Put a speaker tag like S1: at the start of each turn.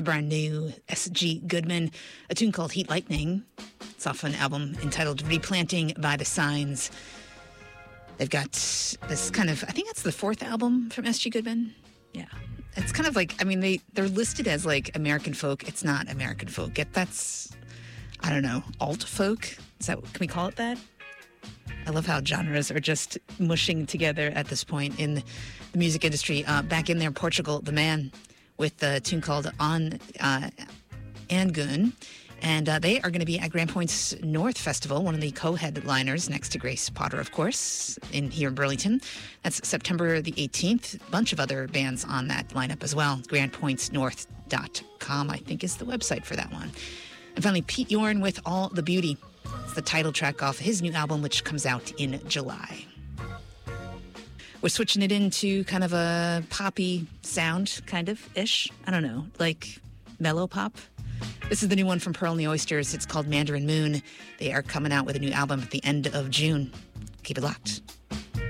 S1: the brand new S.G. Goodman, a tune called Heat Lightning. It's off an album entitled Replanting by the Signs. They've got this kind of, I think that's the fourth album from S.G. Goodman. Yeah. It's kind of like, I mean, they're listed as like American folk. It's not American folk. That's, I don't know, alt folk? Can we call it that? I love how genres are just mushing together at this point in the music industry. Back in there, Portugal, The Man, with a tune called On Angun. And they are going to be at Grand Point's North Festival, one of the co-headliners next to Grace Potter, of course, here in Burlington. That's September the 18th. A bunch of other bands on that lineup as well. GrandPointsNorth.com, I think, is the website for that one. And finally, Pete Yorn with All the Beauty. It's the title track off his new album, which comes out in July. We're switching it into kind of a poppy sound, kind of-ish. I don't know, like mellow pop. This is the new one from Pearl and the Oysters. It's called Mandarin Moon. They are coming out with a new album at the end of June. Keep it locked.